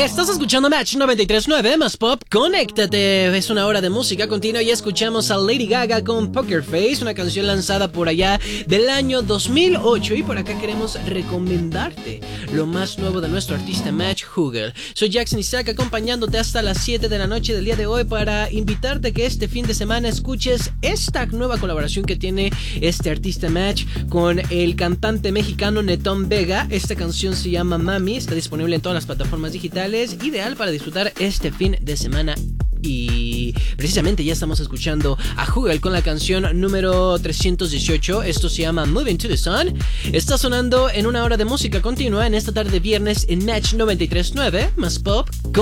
Estás escuchando Match 93.9 más Pop. Conéctate. Es una hora de música continua y escuchamos a Lady Gaga con Poker Face, una canción lanzada por allá del año 2008. Y por acá queremos recomendarte lo más nuevo de nuestro artista Match Hugel. Soy Jackson Isaac, acompañándote hasta las 7 de la noche del día de hoy para invitarte que este fin de semana escuches esta nueva colaboración que tiene este artista Match con el cantante mexicano Netón Vega. Esta canción se llama Mami, está disponible en todas las plataformas digitales, ideal para disfrutar este fin de semana. Y precisamente ya estamos escuchando a Hugel con la canción número 318. Esto se llama Moving to the Sun. Está sonando en una hora de música continua en esta tarde viernes en Match 93.9 más Pop.